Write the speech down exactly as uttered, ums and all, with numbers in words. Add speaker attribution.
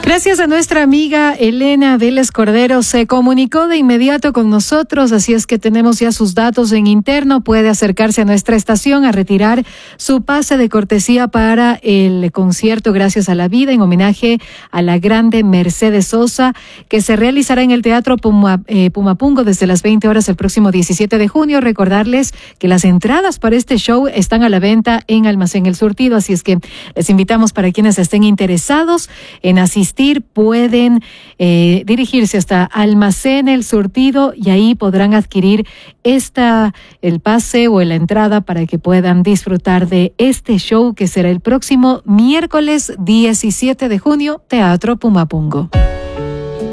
Speaker 1: Gracias a nuestra amiga Elena Vélez Cordero, se comunicó de inmediato con nosotros, así es que tenemos ya sus datos en interno. Puede acercarse a nuestra estación a retirar su pase de cortesía para el concierto Gracias a la Vida en homenaje a la grande Mercedes Sosa, que se realizará en el Teatro Puma, eh, Pumapungo desde las veinte horas el próximo diecisiete de junio. Recordarles que las entradas para este show están a la venta en Almacén El Surtido, así es que les invitamos para quienes estén interesados en asistir. Pueden eh, dirigirse hasta Almacén El Surtido y ahí podrán adquirir esta, el pase o la entrada para que puedan disfrutar de este show que será el próximo miércoles diecisiete de junio, Teatro Pumapungo.